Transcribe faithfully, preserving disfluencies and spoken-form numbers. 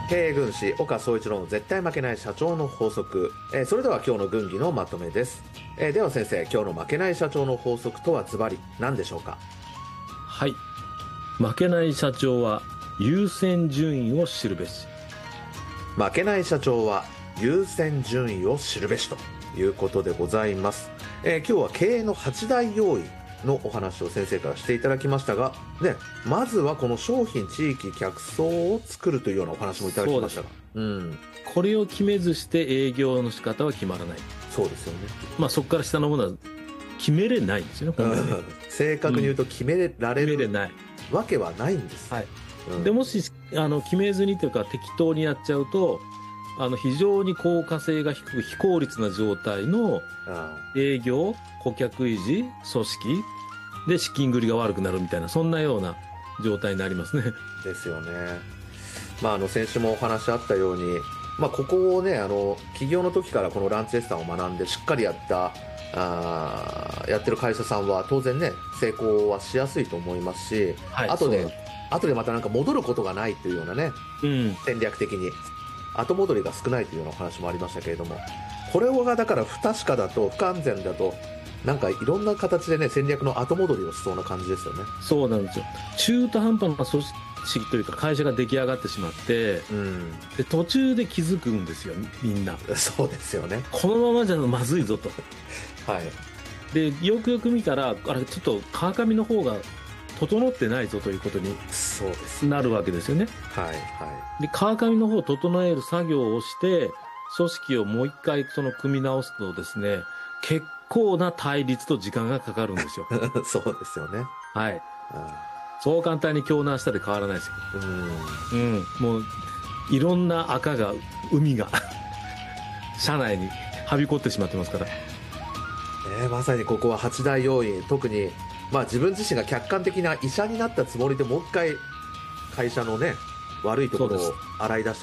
経営軍師岡総一郎の絶対負けない社長の法則、えー、それでは今日の軍議のまとめです、えー、では先生、今日の負けない社長の法則とはズバリ何でしょうか？ はい、負けない社長は優先順位を知るべし。 負けない社長は優先順位を知るべしということでございます、えー、今日は経営のはち大要因のお話を先生からしていただきましたが、ね、まずはこの商品地域客層を作るというようなお話もいただきましたが、うん、 これを決めずして営業の仕方は決まらない。 そうですよね。 まあそこから下のものは決めれないんですよね、うん、 正確に言うと決められる、うん、決めれないわけはないんです、 はい、うん、でもしあの決めずにというか適当にやっちゃうと、あの非常に効果性が低く非効率な状態の営業、顧客維持、組織で資金繰りが悪くなるみたいな、そんなような状態になりますね。 ですよね。まあ、あの先週もお話あったように、まあ、ここをね、あの起業の時からこのランチエスタンを学んでしっかりやったあやってる会社さんは当然ね成功はしやすいと思いますし、はい、あとで後でまたなんか戻ることがないというようなね、うん、戦略的に後戻りが少ないというようなお話もありましたけれども、これがだから不確かだと不完全だとなんかいろんな形でね戦略の後戻りをしそうな感じですよね。 そうなんですよ。中途半端な組織というか会社が出来上がってしまって、うん、で途中で気づくんですよみんな。 そうですよね。このままじゃまずいぞとはい。 でよくよく見たらあれちょっと川上の方が整ってないぞということになるわけですよね。 はいはい。 で川上の方を整える作業をして組織をもう一回その組み直すとですね、結構な対立と時間がかかるんですよ。 そうですよね。 はい。うん、そう簡単に京南下で変わらないですよ。うん。うん。もういろんな赤が海が社内にはびこってしまってますから。 えー、まさにここははち大要因、特にまあ自分自身が客観的な医者になったつもりでもう一回会社のね悪いところを洗い出して